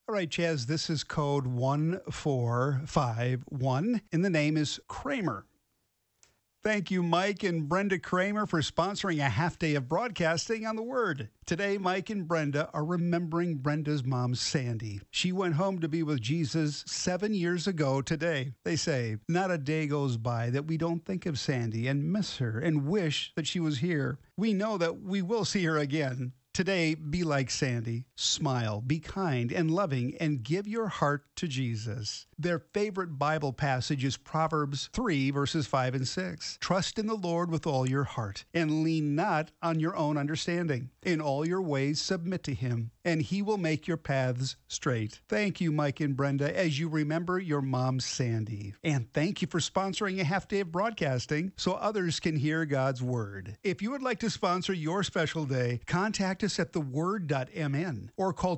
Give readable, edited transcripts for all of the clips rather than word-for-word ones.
All right, Chaz, this is code 1451, and the name is Kramer. Thank you, Mike and Brenda Kramer, for sponsoring a half day of broadcasting on the Word. Today, Mike and Brenda are remembering Brenda's mom, Sandy. She went home to be with Jesus 7 years ago today. They say, not a day goes by that we don't think of Sandy and miss her and wish that she was here. We know that we will see her again. Today, be like Sandy. Smile, be kind and loving, and give your heart to Jesus. Their favorite Bible passage is Proverbs 3, verses 5 and 6. Trust in the Lord with all your heart, and lean not on your own understanding. In all your ways submit to him, and he will make your paths straight. Thank you, Mike and Brenda, as you remember your mom, Sandy. And thank you for sponsoring a half day of broadcasting so others can hear God's Word. If you would like to sponsor your special day, contact us at theword.mn or call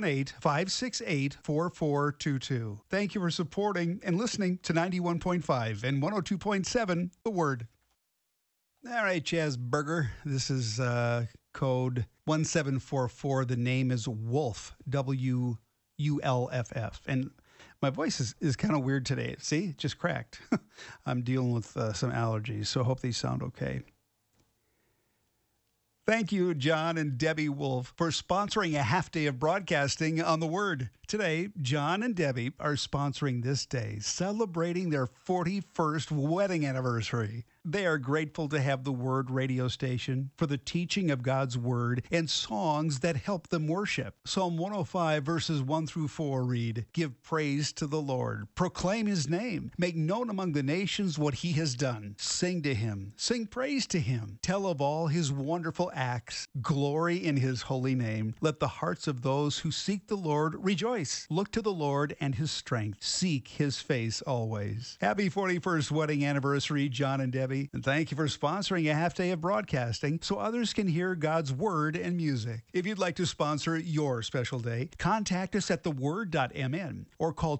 218-568-4422. Thank you for supporting and listening to 91.5 and 102.7 The Word. All right, Chaz Berger. This is code 1744. The name is Wolf, W-U-L-F-F. And my voice is kind of weird today. See, it just cracked. I'm dealing with some allergies, so I hope these sound okay. Thank you, John and Debbie Wolf, for sponsoring a half day of broadcasting on the Word. Today, John and Debbie are sponsoring this day, celebrating their 41st wedding anniversary. They are grateful to have the Word radio station for the teaching of God's Word and songs that help them worship. Psalm 105 verses 1 through 4 read, Give praise to the Lord, proclaim his name, make known among the nations what he has done. Sing to him, sing praise to him, tell of all his wonderful acts, glory in his holy name. Let the hearts of those who seek the Lord rejoice. Look to the Lord and his strength. Seek his face always. Happy 41st wedding anniversary, John and Debbie. And thank you for sponsoring a half day of broadcasting so others can hear God's Word and music. If you'd like to sponsor your special day, contact us at theword.mn or call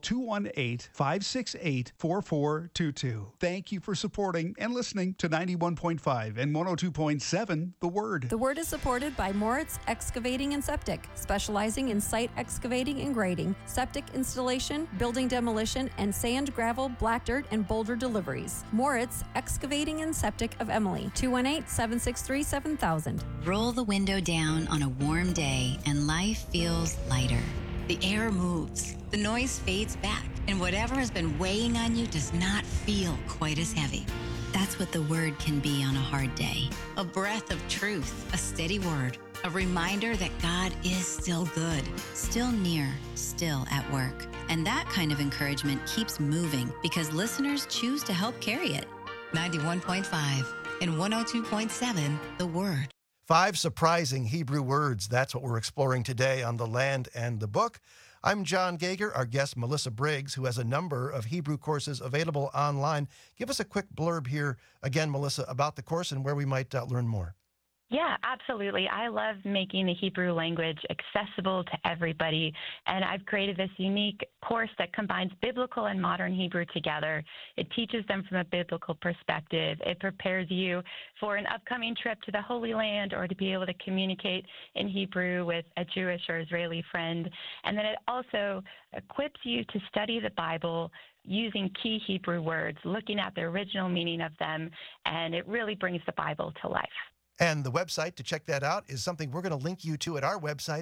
218-568-4422. Thank you for supporting and listening to 91.5 and 102.7 The Word. The Word is supported by Moritz Excavating and Septic, specializing in site excavating and grading, septic installation, building demolition, and sand, gravel, black dirt, and boulder deliveries. Moritz Excavating and Septic of Emily, 218-763-7000. Roll the window down on a warm day and life feels lighter. The air moves, the noise fades back, and whatever has been weighing on you does not feel quite as heavy. That's what the Word can be on a hard day. A breath of truth, a steady word, a reminder that God is still good, still near, still at work. And that kind of encouragement keeps moving because listeners choose to help carry it. 91.5 and 102.7 The Word. 5 surprising Hebrew words. That's what we're exploring today on The Land and the Book. I'm John Gager, our guest Melissa Briggs, who has a number of Hebrew courses available online. Give us a quick blurb here, again, Melissa, about the course and where we might learn more. Yeah, absolutely. I love making the Hebrew language accessible to everybody, and I've created this unique course that combines biblical and modern Hebrew together. It teaches them from a biblical perspective. It prepares you for an upcoming trip to the Holy Land or to be able to communicate in Hebrew with a Jewish or Israeli friend. And then it also equips you to study the Bible using key Hebrew words, looking at the original meaning of them, and it really brings the Bible to life. And the website to check that out is something we're going to link you to at our website,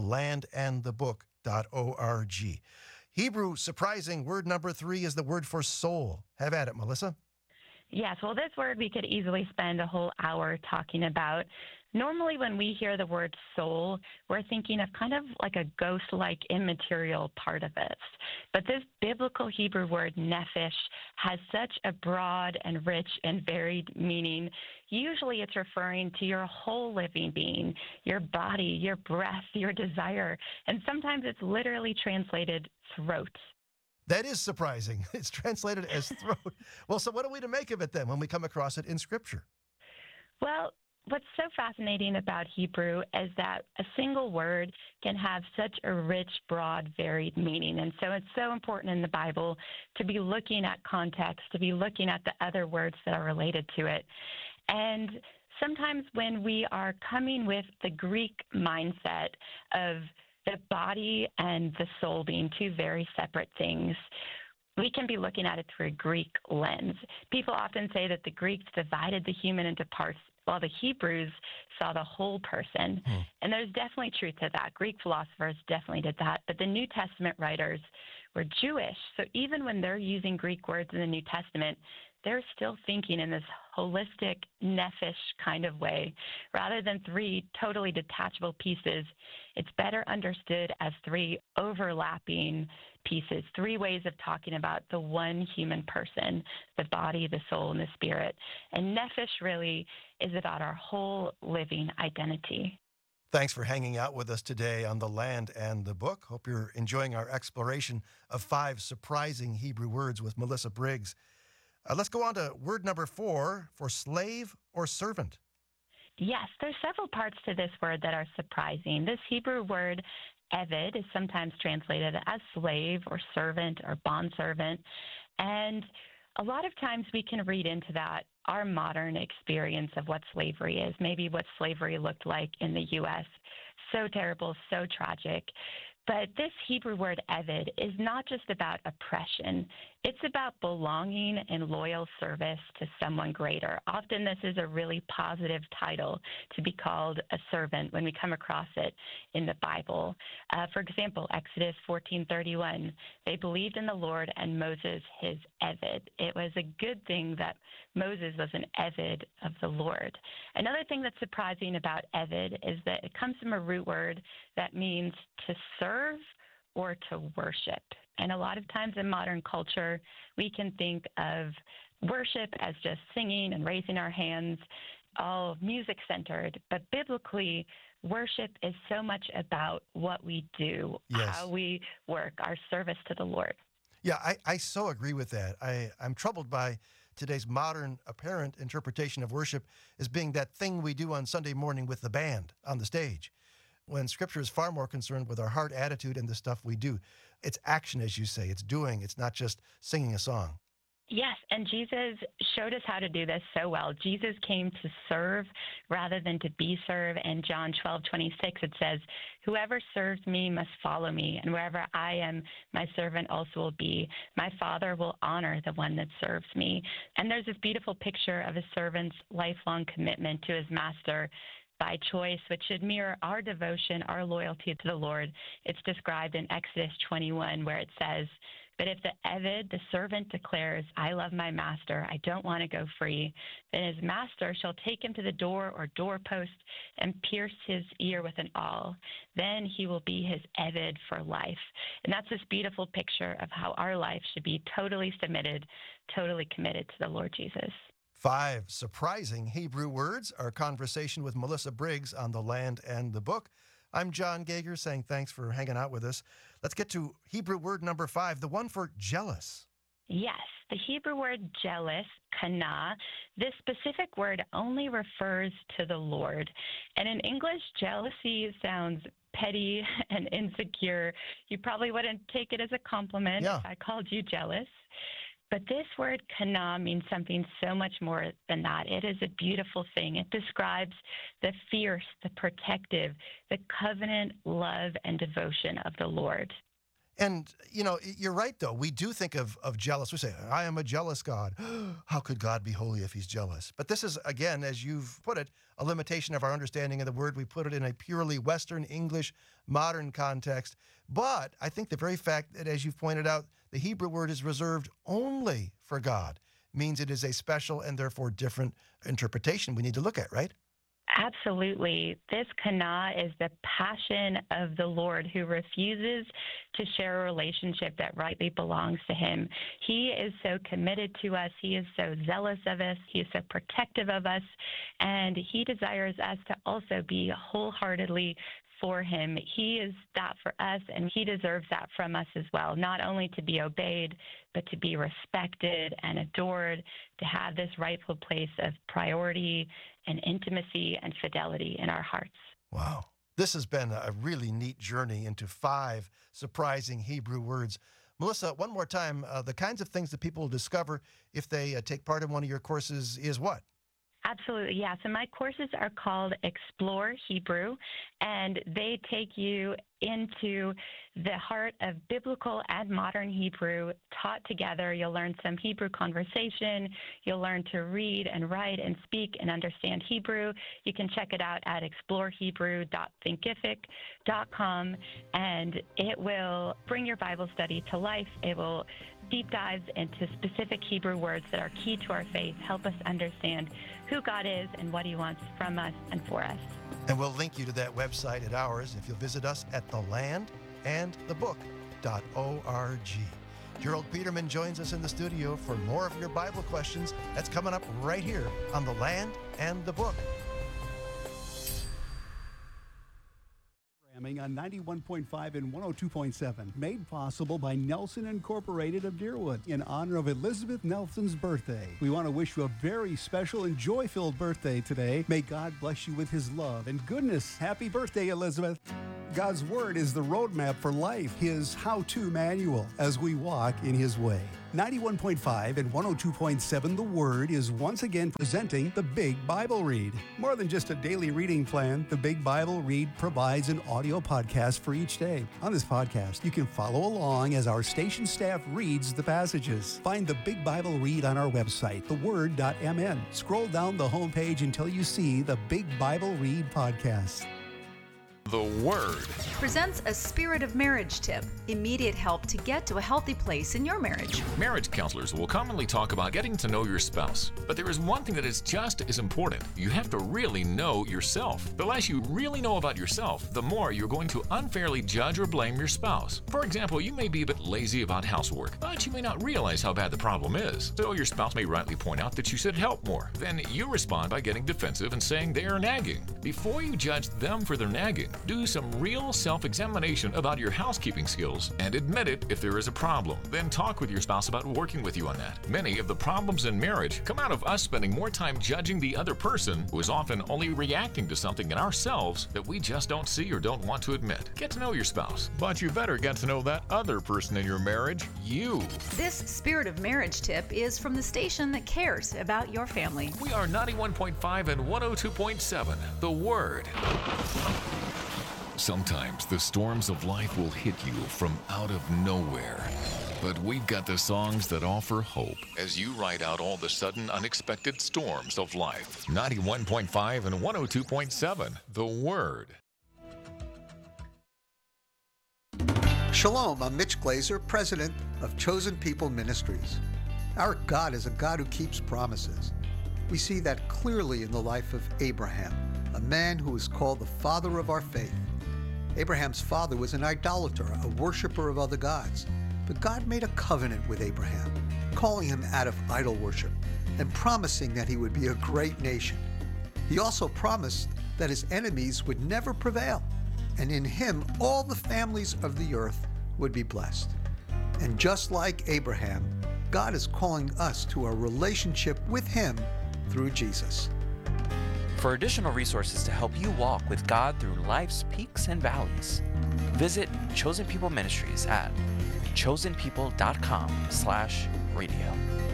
thelandandthebook.org. Hebrew surprising word number 3 is the word for soul. Have at it, Melissa. Yes, well, this word we could easily spend a whole hour talking about. Normally, when we hear the word soul, we're thinking of kind of like a ghost-like immaterial part of it. But this biblical Hebrew word nephesh has such a broad and rich and varied meaning. Usually it's referring to your whole living being, your body, your breath, your desire, and sometimes it's literally translated throat. That is surprising. It's translated as throat. Well, so what are we to make of it then when we come across it in Scripture? Well, what's so fascinating about Hebrew is that a single word can have such a rich, broad, varied meaning. And so it's so important in the Bible to be looking at context, to be looking at the other words that are related to it. And sometimes when we are coming with the Greek mindset of The body and the soul being two very separate things, we can be looking at it through a Greek lens. People often say that the Greeks divided the human into parts while the Hebrews saw the whole person. And there's definitely truth to that. Greek philosophers definitely did that. But the New Testament writers were Jewish. So even when they're using Greek words in the New Testament, they're still thinking in this holistic, nephesh kind of way. Rather than three totally detachable pieces, it's better understood as three overlapping pieces, three ways of talking about the one human person, the body, the soul, and the spirit. And nephesh really is about our whole living identity. Thanks for hanging out with us today on The Land and the Book. Hope you're enjoying our exploration of 5 surprising Hebrew words with Melissa Briggs. Let's go on to word number 4 for slave or servant. Yes, there's several parts to this word that are surprising. This Hebrew word, eved, is sometimes translated as slave or servant or bondservant. And a lot of times we can read into that our modern experience of what slavery is, maybe what slavery looked like in the U.S. So terrible, so tragic. But this Hebrew word eved is not just about oppression. It's about belonging and loyal service to someone greater. Often this is a really positive title to be called a servant when we come across it in the Bible. For example, Exodus 14:31, they believed in the Lord and Moses his eved. It was a good thing that Moses was an eved of the Lord. Another thing that's surprising about eved is that it comes from a root word that means to serve or to worship. And a lot of times in modern culture, we can think of worship as just singing and raising our hands, all music-centered. But biblically, worship is so much about what we do, how we work, our service to the Lord. Yeah, I so agree with that. I'm troubled by today's modern apparent interpretation of worship as being that thing we do on Sunday morning with the band on the stage, when Scripture is far more concerned with our heart attitude and the stuff we do. It's action, as you say. It's doing. It's not just singing a song. Yes, and Jesus showed us how to do this so well. Jesus came to serve rather than to be served. In John 12:26, it says, "Whoever serves me must follow me, and wherever I am, my servant also will be. My Father will honor the one that serves me." And there's this beautiful picture of a servant's lifelong commitment to his master by choice, which should mirror our devotion, our loyalty to the Lord. It's described in Exodus 21, where it says, "But if the eved, the servant, declares, 'I love my master, I don't want to go free,' then his master shall take him to the door or doorpost and pierce his ear with an awl. Then he will be his eved for life." And that's this beautiful picture of how our life should be totally submitted, totally committed to the Lord Jesus. 5 surprising Hebrew words, our conversation with Melissa Briggs on The Land and the Book. I'm John Gager saying thanks for hanging out with us. Let's get to Hebrew word number 5, the one for jealous. Yes, the Hebrew word jealous, kana, this specific word only refers to the Lord. And in English, jealousy sounds petty and insecure. You probably wouldn't take it as a compliment if I called you jealous. But this word kana means something so much more than that. It is a beautiful thing. It describes the fierce, the protective, the covenant love and devotion of the Lord. And, you know, you're right, though. We do think of jealous. We say, I am a jealous God. How could God be holy if he's jealous? But this is, again, as you've put it, a limitation of our understanding of the word. We put it in a purely Western English modern context. But I think the very fact that, as you've pointed out, the Hebrew word is reserved only for God means it is a special and therefore different interpretation we need to look at, right? Absolutely. This kana is the passion of the Lord who refuses to share a relationship that rightly belongs to him. He is so committed to us. He is so zealous of us. He is so protective of us. And he desires us to also be wholeheartedly for him. He is that for us, and he deserves that from us as well, not only to be obeyed, but to be respected and adored, to have this rightful place of priority and intimacy and fidelity in our hearts. Wow. This has been a really neat journey into 5 surprising Hebrew words. Melissa, one more time, the kinds of things that people will discover if they take part in one of your courses is what? Absolutely, yeah. So my courses are called Explore Hebrew, and they take you into the heart of biblical and modern Hebrew taught together. You'll learn some Hebrew conversation. You'll learn to read and write and speak and understand Hebrew. You can check it out at explorehebrew.thinkific.com, and it will bring your Bible study to life. It will deep dives into specific Hebrew words that are key to our faith, help us understand who God is and what he wants from us and for us. And we'll link you to that website at ours if you'll visit us at thelandandthebook.org. Gerald Peterman joins us in the studio for more of your Bible questions. That's coming up right here on The Land and the Book. On 91.5 and 102.7, made possible by Nelson Incorporated of Deerwood in honor of Elizabeth Nelson's birthday. We want to wish you a very special and joy-filled birthday today. May God bless you with his love and goodness. Happy birthday, Elizabeth. God's Word is the roadmap for life, his how-to manual as we walk in his way. 91.5 and 102.7 The Word is once again presenting the Big Bible Read. More than just a daily reading plan, the Big Bible Read provides an audio podcast for each day. On this podcast, you can follow along as our station staff reads the passages. Find the Big Bible Read on our website, theword.mn. Scroll down the homepage until you see the Big Bible Read podcast. The Word presents a Spirit of Marriage tip, immediate help to get to a healthy place in your marriage. Marriage counselors will commonly talk about getting to know your spouse, but there is one thing that is just as important. You have to really know yourself. The less you really know about yourself, the more you're going to unfairly judge or blame your spouse. For example, you may be a bit lazy about housework, but you may not realize how bad the problem is. So your spouse may rightly point out that you should help more. Then you respond by getting defensive and saying they are nagging. Before you judge them for their nagging, do some real self-examination about your housekeeping skills and admit it if there is a problem. Then talk with your spouse about working with you on that. Many of the problems in marriage come out of us spending more time judging the other person, who is often only reacting to something in ourselves that we just don't see or don't want to admit. Get to know your spouse, but you better get to know that other person in your marriage, you. This Spirit of Marriage tip is from the station that cares about your family. We are 91.5 and 102.7, The Word. Sometimes the storms of life will hit you from out of nowhere. But we've got the songs that offer hope as you ride out all the sudden unexpected storms of life. 91.5 and 102.7, The Word. Shalom, I'm Mitch Glazer, president of Chosen People Ministries. Our God is a God who keeps promises. We see that clearly in the life of Abraham, a man who is called the father of our faith. Abraham's father was an idolater, a worshiper of other gods. But God made a covenant with Abraham, calling him out of idol worship and promising that he would be a great nation. He also promised that his enemies would never prevail, and in him all the families of the earth would be blessed. And just like Abraham, God is calling us to a relationship with him through Jesus. For additional resources to help you walk with God through life's peaks and valleys, visit Chosen People Ministries at chosenpeople.com/radio.